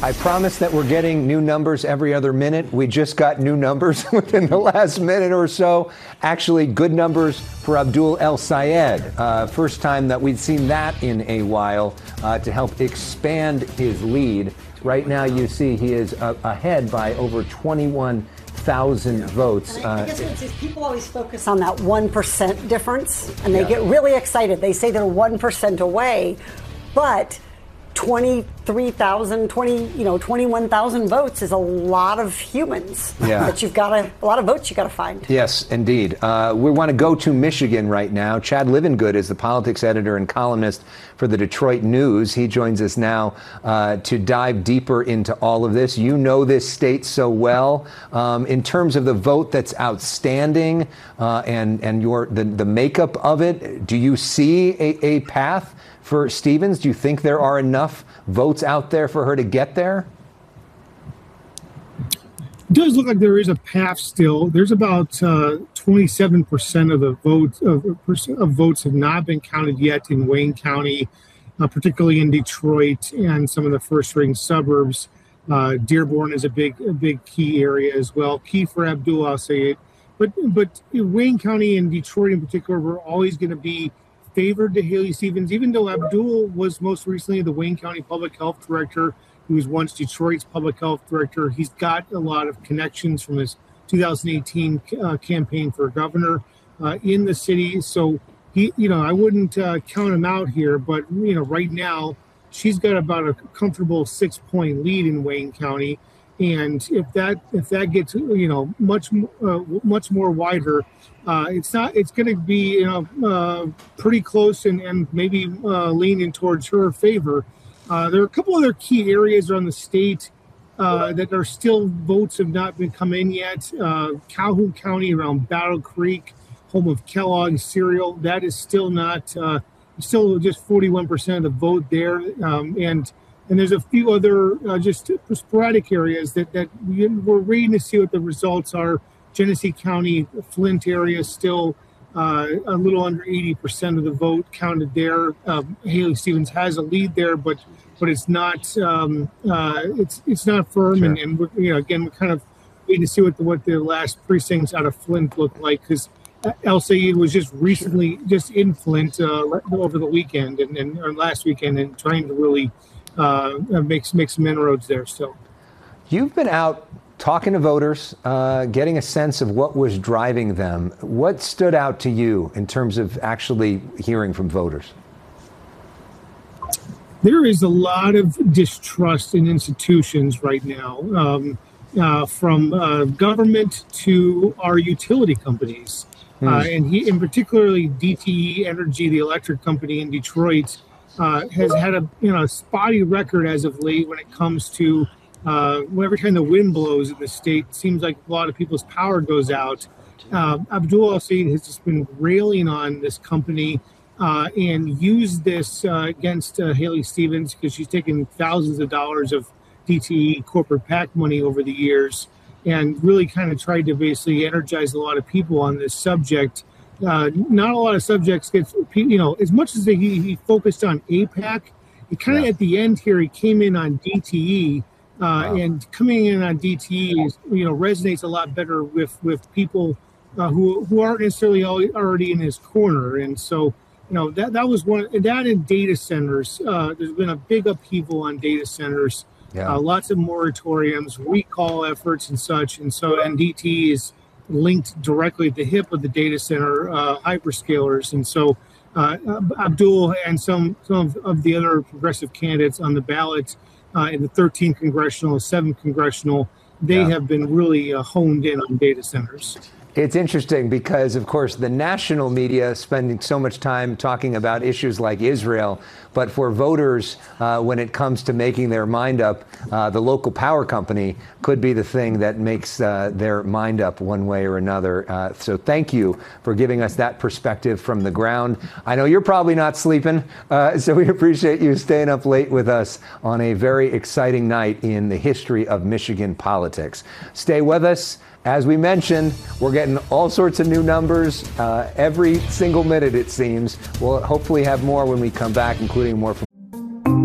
I promise that we're getting new numbers every other minute. We just got new numbers within the last minute or so. Actually, good numbers for Abdul El-Sayed. First time that we'd seen that in a while to help expand his lead. Right now, you see he is ahead by over 21,000 votes. I guess what people always focus on that 1% difference, and they get really excited. They say they're 1% away, but 21,000 votes is a lot of humans that a lot of votes you got to find. Yes, indeed. We want to go to Michigan right now. Chad Livengood is the politics editor and columnist for the Detroit News. He joins us now to dive deeper into all of this. You know this state so well. In terms of the vote that's outstanding and the makeup of it, do you see a path for Stevens? Do you think there are enough votes out there for her to get there? It does look like there is a path still. There's about 27% of the votes have not been counted yet in Wayne County, particularly in Detroit and some of the first-ring suburbs. Dearborn is a big key area as well. Key for Abdul El-Sayed, but Wayne County and Detroit in particular were always going to be favored to Haley Stevens, even though Abdul was most recently the Wayne County Public Health Director. He was once Detroit's Public Health Director. He's got a lot of connections from his 2018 campaign for governor in the city. So I wouldn't count him out here, but right now she's got about a comfortable 6-point lead in Wayne County. And if that gets much more wider, it's going to be pretty close and maybe leaning towards her favor. There are a couple other key areas around the state that are still votes have not been come in yet. Calhoun County around Battle Creek, home of Kellogg's cereal, that is still not still just 41% of the vote there, and there's a few other just sporadic areas that we're waiting to see what the results are. Genesee County, Flint area, still a little under 80% of the vote counted there. Haley Stevens has a lead there, but it's not it's not firm. Sure. And we're, again, we're kind of waiting to see what the last precincts out of Flint look like, because El-Sayed was just recently in Flint over the weekend or last weekend, and trying to really make some inroads there still. You've been out talking to voters, getting a sense of what was driving them. What stood out to you in terms of actually hearing from voters? There is a lot of distrust in institutions right now, from government to our utility companies. And particularly DTE Energy, the electric company in Detroit, has had a spotty record as of late when it comes to every time the wind blows in the state. It seems like a lot of people's power goes out. Abdul El-Sayed has just been railing on this company and used this against Haley Stevens, because she's taken thousands of dollars of DTE corporate PAC money over the years, and really kind of tried to basically energize a lot of people on this subject. Not a lot of subjects get, as much as he focused on APAC, he kind of at the end here, he came in on DTE, and coming in on DTE is, resonates a lot better with people who aren't necessarily already in his corner. And so, that was one, and that in data centers, there's been a big upheaval on data centers. Lots of moratoriums, recall efforts and such. And so DTE is linked directly at the hip of the data center hyperscalers. And so Abdul and some of the other progressive candidates on the ballot in the 13th congressional, 7th congressional, they have been really honed in on data centers. It's interesting because, of course, the national media is spending so much time talking about issues like Israel, but for voters, when it comes to making their mind up, the local power company could be the thing that makes their mind up one way or another. So thank you for giving us that perspective from the ground. I know you're probably not sleeping, so we appreciate you staying up late with us on a very exciting night in the history of Michigan politics. Stay with us. As we mentioned, we're getting all sorts of new numbers every single minute, it seems. We'll hopefully have more when we come back, including more from